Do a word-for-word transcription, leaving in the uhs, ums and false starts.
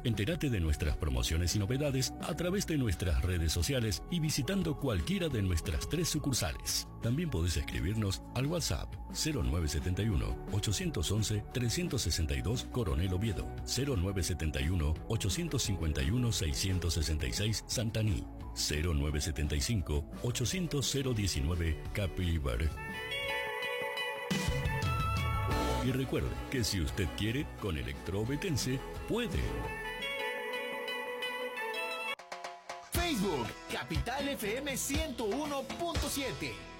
Entérate de nuestras promociones y novedades a través de nuestras redes sociales y visitando cualquiera de nuestras tres sucursales. También podés escribirnos al WhatsApp cero nueve siete uno, ocho once, tres seis dos Coronel Oviedo, cero nueve siete uno, ocho cinco uno, seis seis seis Santaní, cero nueve siete cinco, ochocientos, cero diecinueve Capibar. Y recuerde que si usted quiere, con Electroovetense puede. Facebook, Capital F M ciento uno punto siete.